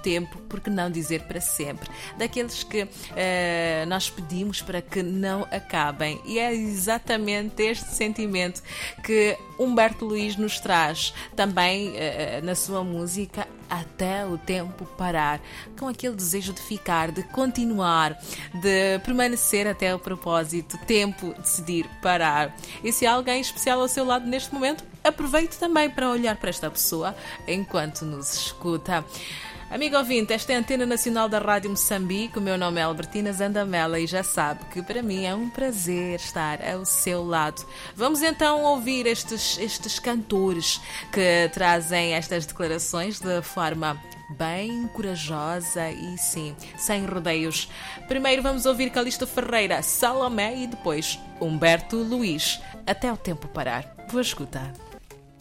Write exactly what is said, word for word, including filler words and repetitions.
tempo, por que não dizer para sempre, daqueles que uh, nós pedimos para que não acabem. E é exatamente este sentimento que Humberto Luís nos traz também uh, na sua música Até o Tempo Parar, com aquele desejo de ficar, de continuar, de permanecer até o propósito, tempo decidir parar. E se há alguém especial ao seu lado neste momento, aproveite também para olhar para esta pessoa enquanto nos escuta. Amigo ouvinte, esta é a Antena Nacional da Rádio Moçambique, o meu nome é Albertina Zandamela e já sabe que para mim é um prazer estar ao seu lado. Vamos então ouvir estes, estes cantores que trazem estas declarações de forma bem corajosa e sim, sem rodeios. Primeiro vamos ouvir Calixto Ferreira, Salomé e depois Humberto Luís. Até o Tempo Parar. Boa escuta.